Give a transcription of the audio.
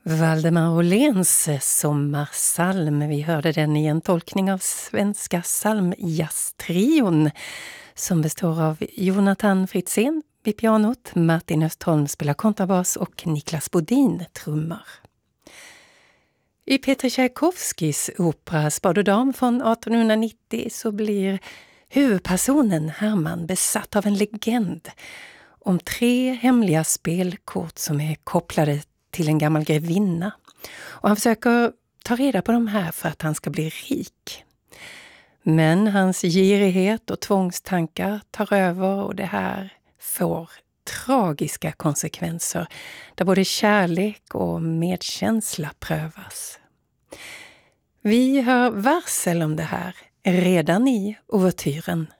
Valdemar Åhléns sommarsalm. Vi hörde den i en tolkning av svenska psalmjazztrion som består av Jonathan Fritzén vid pianot, Martin Östholm spelar kontrabas och Niklas Bodin trummar. I Peter Tchaikovskys opera Spade och dam från 1890 så blir huvudpersonen Hermann besatt av en legend om 3 hemliga spelkort som är kopplade till en gammal grevinna. Och han försöker ta reda på de här för att han ska bli rik. Men hans girighet och tvångstankar tar över och det här får tragiska konsekvenser där både kärlek och medkänsla prövas. Vi hör varsel om det här redan i ouvertyren.